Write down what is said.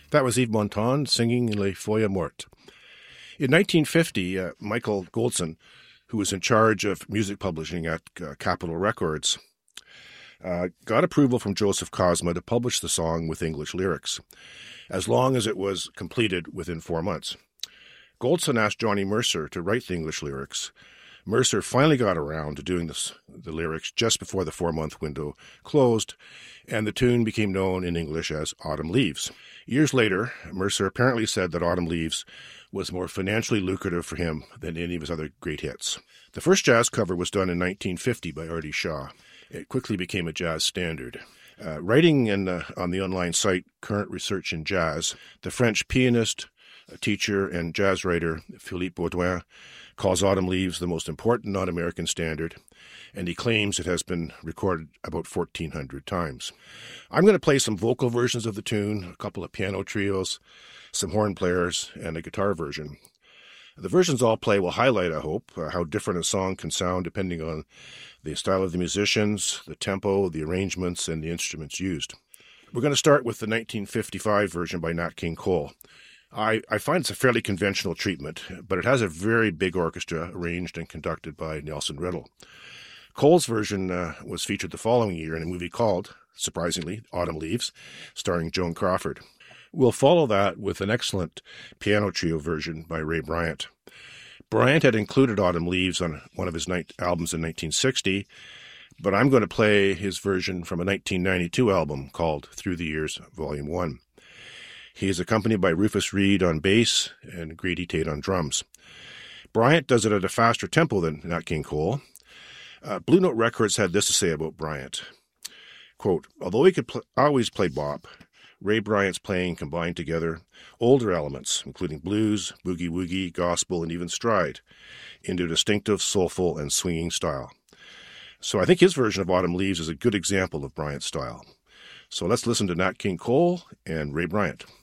That was Yves Montand singing Les Feuilles Mortes. In 1950, Michael Goldson, who was in charge of music publishing at Capitol Records, got approval from Joseph Cosma to publish the song with English lyrics, as long as it was completed within 4 months. Goldson asked Johnny Mercer to write the English lyrics. Mercer finally got around to doing the lyrics just before the 4-month window closed, and the tune became known in English as Autumn Leaves. Years later, Mercer apparently said that Autumn Leaves was more financially lucrative for him than any of his other great hits. The first jazz cover was done in 1950 by Artie Shaw. It quickly became a jazz standard. Writing on the online site Current Research in Jazz, the French pianist, teacher, and jazz writer Philippe Baudouin calls Autumn Leaves the most important non-American standard, and he claims it has been recorded about 1,400 times. I'm going to play some vocal versions of the tune, a couple of piano trios, some horn players, and a guitar version. The versions all play will highlight, I hope, how different a song can sound depending on the style of the musicians, the tempo, the arrangements, and the instruments used. We're going to start with the 1955 version by Nat King Cole. I find it's a fairly conventional treatment, but it has a very big orchestra arranged and conducted by Nelson Riddle. Cole's version was featured the following year in a movie called, surprisingly, Autumn Leaves, starring Joan Crawford. We'll follow that with an excellent piano trio version by Ray Bryant. Bryant had included Autumn Leaves on one of his albums in 1960, but I'm going to play his version from a 1992 album called Through the Years, Volume 1. He is accompanied by Rufus Reid on bass and Grady Tate on drums. Bryant does it at a faster tempo than Nat King Cole. Blue Note Records had this to say about Bryant. Quote, although he could always play bop, Ray Bryant's playing combined together older elements, including blues, boogie-woogie, gospel, and even stride, into a distinctive, soulful, and swinging style. So I think his version of Autumn Leaves is a good example of Bryant's style. So let's listen to Nat King Cole and Ray Bryant.